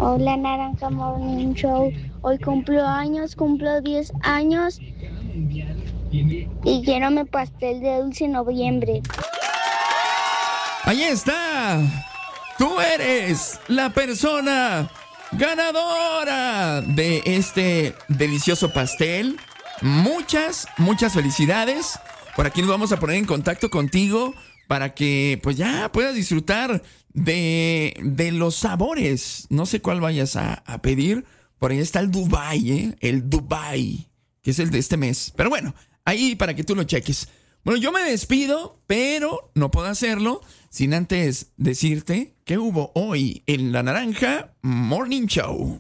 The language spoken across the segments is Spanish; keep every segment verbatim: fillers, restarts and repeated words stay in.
Hola Naranja Morning Show. Hoy cumplo años, cumplo diez años y quiero mi pastel de dulce en noviembre. Ahí está. Tú eres la persona ganadora de este delicioso pastel. Muchas, muchas felicidades. Por aquí nos vamos a poner en contacto contigo para que pues ya puedas disfrutar de, de los sabores. No sé cuál vayas a, a pedir. Por ahí está el Dubai, ¿eh? El Dubai, que es el de este mes. Pero bueno, ahí para que tú lo cheques. Bueno, yo me despido, pero no puedo hacerlo sin antes decirte qué hubo hoy en La Naranja Morning Show.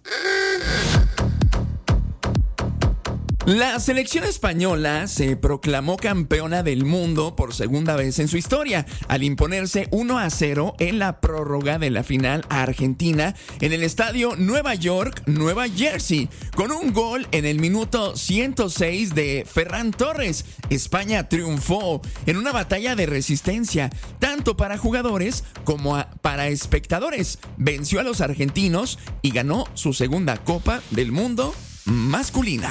La selección española se proclamó campeona del mundo por segunda vez en su historia, al imponerse uno a cero en la prórroga de la final a Argentina en el estadio Nueva York, Nueva Jersey, con un gol en el minuto ciento seis de Ferran Torres. España triunfó en una batalla de resistencia, tanto para jugadores como a, para espectadores. Venció a los argentinos y ganó su segunda Copa del Mundo masculina.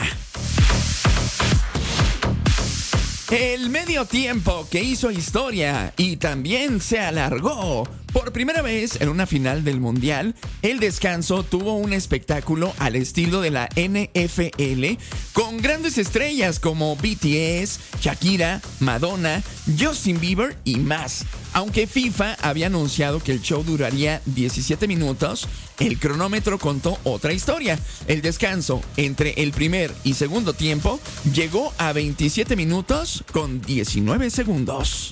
El medio tiempo que hizo historia y también se alargó. Por primera vez en una final del Mundial, el descanso tuvo un espectáculo al estilo de la N F L, con grandes estrellas como B T S, Shakira, Madonna, Justin Bieber y más. Aunque FIFA había anunciado que el show duraría diecisiete minutos, el cronómetro contó otra historia. El descanso entre el primer y segundo tiempo llegó a veintisiete minutos con diecinueve segundos.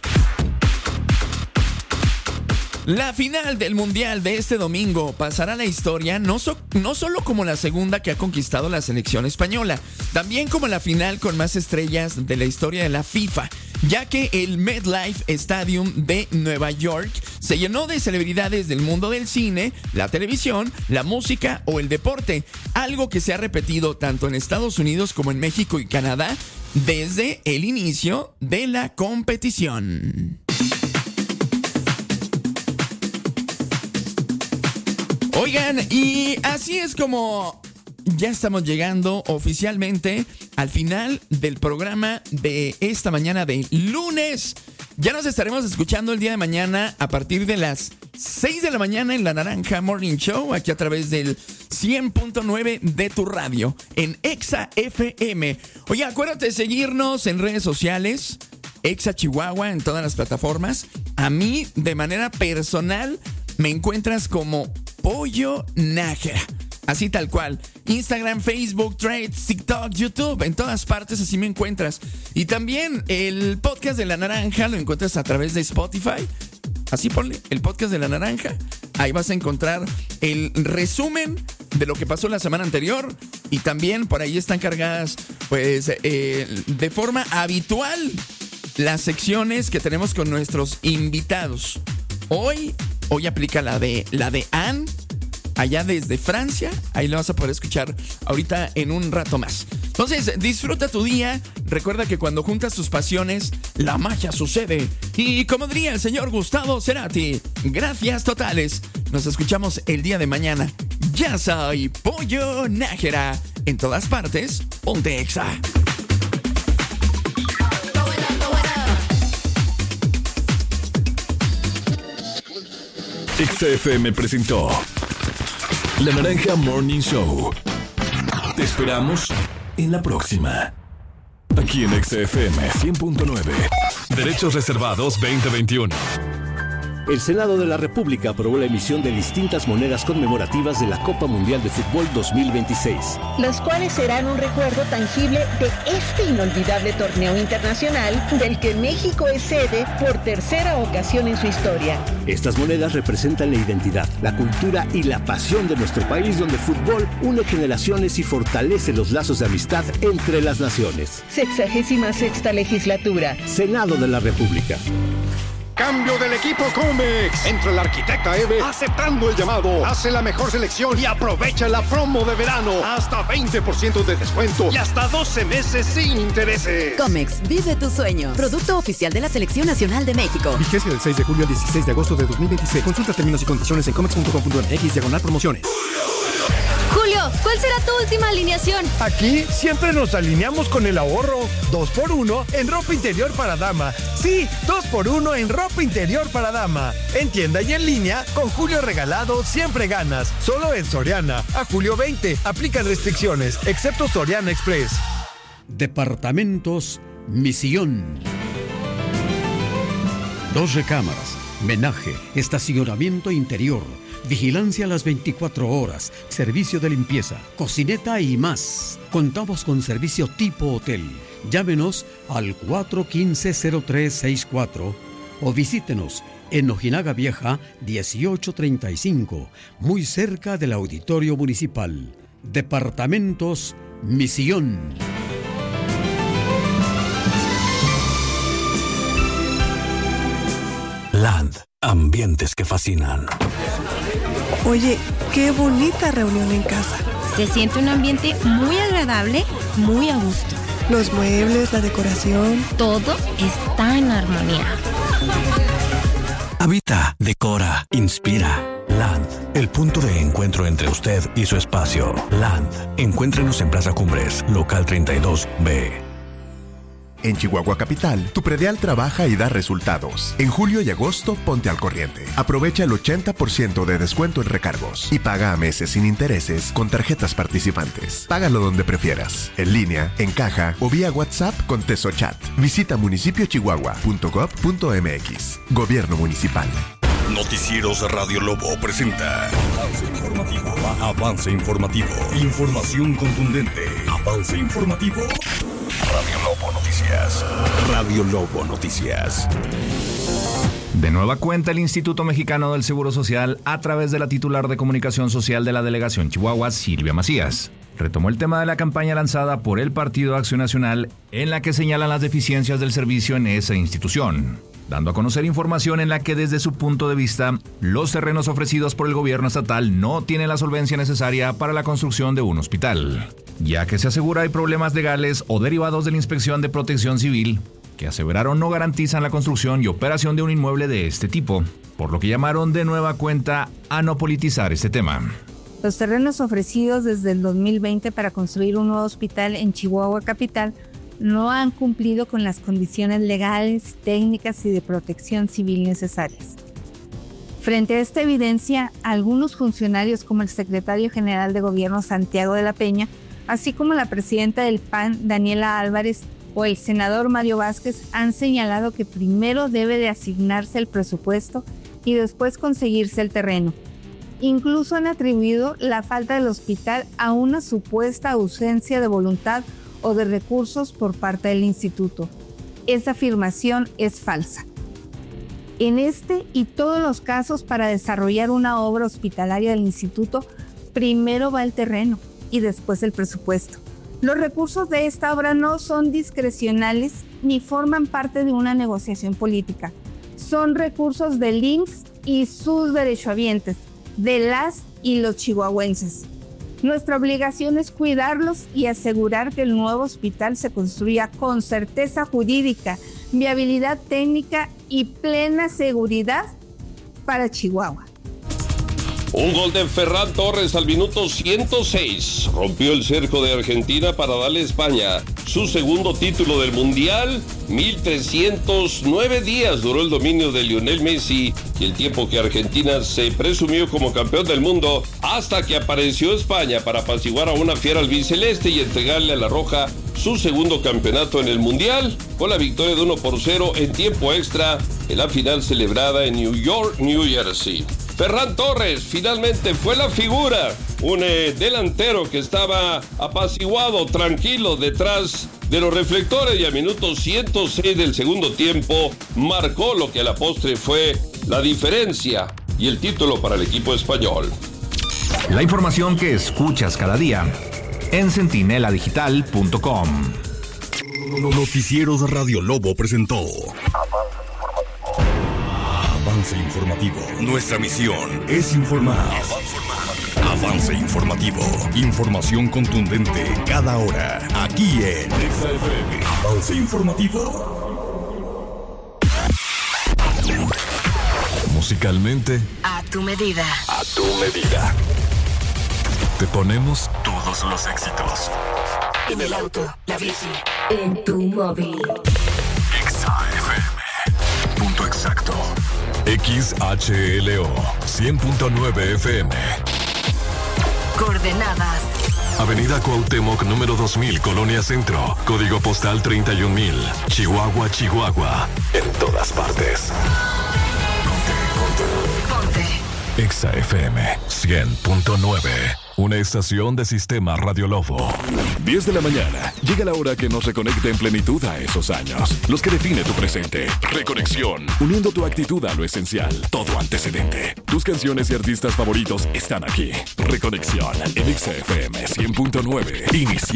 La final del Mundial de este domingo pasará a la historia no, so, no solo como la segunda que ha conquistado la selección española, también como la final con más estrellas de la historia de la FIFA, ya que el MetLife Stadium de Nueva York se llenó de celebridades del mundo del cine, la televisión, la música o el deporte, algo que se ha repetido tanto en Estados Unidos como en México y Canadá desde el inicio de la competición. Oigan, y así es como ya estamos llegando oficialmente al final del programa de esta mañana de lunes. Ya nos estaremos escuchando el día de mañana a partir de las seis de la mañana en La Naranja Morning Show, aquí a través del cien punto nueve de tu radio, en Exa F M. Oye, acuérdate de seguirnos en redes sociales, Exa Chihuahua en todas las plataformas. A mí, de manera personal, me encuentras como Pollo Nájera, así tal cual. Instagram, Facebook, Threads, TikTok, YouTube, en todas partes así me encuentras. Y también el podcast de La Naranja lo encuentras a través de Spotify. Así ponle, el podcast de La Naranja. Ahí vas a encontrar el resumen de lo que pasó la semana anterior. Y también por ahí están cargadas, pues, eh, de forma habitual las secciones que tenemos con nuestros invitados. Hoy, hoy aplica la de, la de Anne, allá desde Francia. Ahí lo vas a poder escuchar ahorita en un rato más. Entonces, disfruta tu día. Recuerda que cuando juntas tus pasiones, la magia sucede. Y como diría el señor Gustavo Cerati, gracias totales. Nos escuchamos el día de mañana. Ya soy Pollo Nájera. En todas partes, ponte Exa. Exa F M presentó La Naranja Morning Show. Te esperamos en la próxima. Aquí en Exa F M cien punto nueve. Derechos reservados veinte veintiuno. El Senado de la República aprobó la emisión de distintas monedas conmemorativas de la Copa Mundial de Fútbol dos mil veintiséis. Los cuales serán un recuerdo tangible de este inolvidable torneo internacional del que México es sede por tercera ocasión en su historia. Estas monedas representan la identidad, la cultura y la pasión de nuestro país, donde el fútbol une generaciones y fortalece los lazos de amistad entre las naciones. Sexagésima sexta legislatura. Senado de la República. Cambio del equipo Comex. Entra la arquitecta Eve aceptando el llamado. Hace la mejor selección y aprovecha la promo de verano. Hasta veinte por ciento de descuento y hasta doce meses sin intereses. Comex, vive tu sueño. Producto oficial de la Selección Nacional de México. Vigencia del seis de julio al dieciséis de agosto de dos mil veintiséis. Consulta términos y condiciones en comex punto com punto m x diagonal promociones. Julio, ¿cuál será tu última alineación? Aquí siempre nos alineamos con el ahorro. Dos por uno en ropa interior para dama. Sí, dos por uno en ropa interior para dama. En tienda y en línea, con Julio Regalado siempre ganas. Solo en Soriana. A julio veinte. Aplican restricciones, excepto Soriana Express. Departamentos Misión. Dos recámaras, menaje, estacionamiento interior, vigilancia a las veinticuatro horas, servicio de limpieza, cocineta y más. Contamos con servicio tipo hotel. Llámenos al cuatro uno cinco, cero tres seis cuatro o visítenos en Ojinaga Vieja dieciocho treinta y cinco, muy cerca del Auditorio Municipal. Departamentos Misión. Land, ambientes que fascinan. Oye, qué bonita reunión en casa. Se siente un ambiente muy agradable, muy a gusto. Los muebles, la decoración. Todo está en armonía. Habita, decora, inspira. Land, el punto de encuentro entre usted y su espacio. Land, encuéntrenos en Plaza Cumbres, local treinta y dos B. En Chihuahua Capital, tu predial trabaja y da resultados. En julio y agosto, ponte al corriente. Aprovecha el ochenta por ciento de descuento en recargos y paga a meses sin intereses con tarjetas participantes. Págalo donde prefieras, en línea, en caja o vía WhatsApp con TesoChat. Visita municipio chihuahua punto gob punto m x. Gobierno Municipal. Noticieros Radio Lobo presenta Avance Informativo. Avance Informativo. Información contundente. Avance Informativo. Radio Lobo Noticias. Radio Lobo Noticias. De nueva cuenta, el Instituto Mexicano del Seguro Social, a través de la titular de Comunicación Social de la Delegación Chihuahua, Silvia Macías, retomó el tema de la campaña lanzada por el Partido Acción Nacional, en la que señalan las deficiencias del servicio en esa institución, dando a conocer información en la que, desde su punto de vista, los terrenos ofrecidos por el gobierno estatal no tienen la solvencia necesaria para la construcción de un hospital, ya que se asegura hay problemas legales o derivados de la Inspección de Protección Civil que aseveraron no garantizan la construcción y operación de un inmueble de este tipo, por lo que llamaron de nueva cuenta a no politizar este tema. Los terrenos ofrecidos desde el dos mil veinte para construir un nuevo hospital en Chihuahua Capital no han cumplido con las condiciones legales, técnicas y de protección civil necesarias. Frente a esta evidencia, algunos funcionarios como el secretario general de Gobierno Santiago de la Peña, así como la presidenta del P A N, Daniela Álvarez, o el senador Mario Vázquez, han señalado que primero debe de asignarse el presupuesto y después conseguirse el terreno. Incluso han atribuido la falta del hospital a una supuesta ausencia de voluntad o de recursos por parte del instituto. Esa afirmación es falsa. En este y todos los casos, para desarrollar una obra hospitalaria del instituto, primero va el terreno y después el presupuesto. Los recursos de esta obra no son discrecionales ni forman parte de una negociación política. Son recursos del I M S S y sus derechohabientes, de las y los chihuahuenses. Nuestra obligación es cuidarlos y asegurar que el nuevo hospital se construya con certeza jurídica, viabilidad técnica y plena seguridad para Chihuahua. Un gol de Ferran Torres al minuto ciento seis rompió el cerco de Argentina para darle a España su segundo título del Mundial. mil trescientos nueve días duró el dominio de Lionel Messi y el tiempo que Argentina se presumió como campeón del mundo, hasta que apareció España para apaciguar a una fiera albiceleste y entregarle a la Roja su segundo campeonato en el Mundial, con la victoria de uno por cero en tiempo extra en la final celebrada en New York, New Jersey. Ferran Torres finalmente fue la figura, un eh, delantero que estaba apaciguado, tranquilo, detrás de los reflectores, y a minuto ciento seis del segundo tiempo marcó lo que a la postre fue la diferencia y el título para el equipo español. La información que escuchas cada día en centinela digital punto com. Noticieros Radio Lobo presentó Avance Informativo. Nuestra misión es informar. Avance Informativo. Información contundente cada hora. Aquí en Exa F M. Avance Informativo. Musicalmente, A tu medida. a tu medida. te ponemos todos los éxitos. En el auto, la bici, en tu móvil. Exa F M. Punto exacto. X H L O cien punto nueve F M. Coordenadas. Avenida Cuauhtémoc, número dos mil, Colonia Centro. Código postal treinta y un mil. Chihuahua, Chihuahua. En todas partes. Ponte, ponte. Ponte. Exa F M cien punto nueve. Una estación de Sistema Radio Lobo. diez de la mañana. Llega la hora que nos reconecte en plenitud a esos años. Los que define tu presente. Reconexión. Uniendo tu actitud a lo esencial. Todo antecedente. Tus canciones y artistas favoritos están aquí. Reconexión en Exa F M cien punto nueve. Inicia.